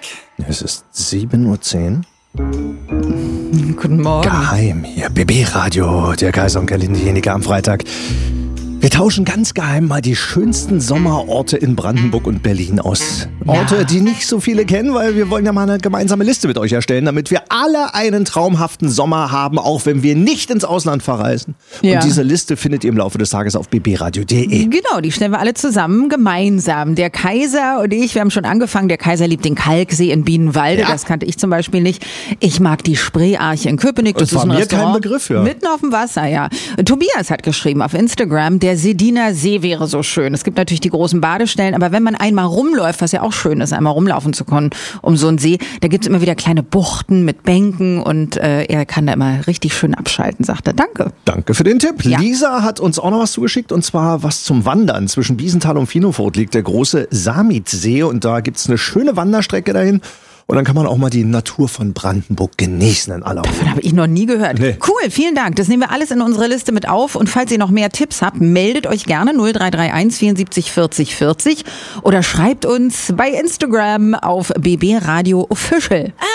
Es ist 7:10 Uhr. Guten Morgen. Geheim hier, BB-Radio, der Kaiser und derjenige am Freitag. Wir tauschen ganz geheim mal die schönsten Sommerorte in Brandenburg und Berlin aus. Orte, die nicht so viele kennen, weil wir wollen ja mal eine gemeinsame Liste mit euch erstellen, damit wir alle einen traumhaften Sommer haben, auch wenn wir nicht ins Ausland verreisen. Ja. Und diese Liste findet ihr im Laufe des Tages auf bbradio.de. Genau, die stellen wir alle zusammen, gemeinsam. Der Kaiser und ich, wir haben schon angefangen. Der Kaiser liebt den Kalksee in Bienenwalde. Ja. Das kannte ich zum Beispiel nicht. Ich mag die Spreearche in Köpenick. Das war ist ein mir Restaurant kein Begriff, ja. mitten auf dem Wasser, ja. Tobias hat geschrieben auf Instagram, der Sediner See wäre so schön. Es gibt natürlich die großen Badestellen, aber wenn man einmal rumläuft, was ja auch schön ist, einmal rumlaufen zu können um so einen See, da gibt es immer wieder kleine Buchten mit Bänken und er kann da immer richtig schön abschalten, sagt er. Danke. Danke für den Tipp. Ja. Lisa hat uns auch noch was zugeschickt, und zwar was zum Wandern. Zwischen Biesenthal und Finofurt liegt der große Samitsee und da gibt's eine schöne Wanderstrecke dahin. Und dann kann man auch mal die Natur von Brandenburg genießen in aller Ruhe. Davon habe ich noch nie gehört. Nee. Cool, vielen Dank. Das nehmen wir alles in unsere Liste mit auf. Und falls ihr noch mehr Tipps habt, meldet euch gerne 0331 74 40 40 oder schreibt uns bei Instagram auf BB Radio Official.